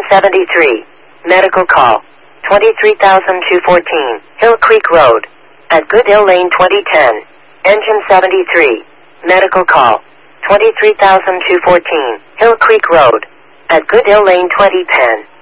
73. Medical call. 23,214. Hill Creek Road. At Goodale Lane 2010. Engine 73. Medical call. 23,214. Hill Creek Road. At Goodale Lane 2010.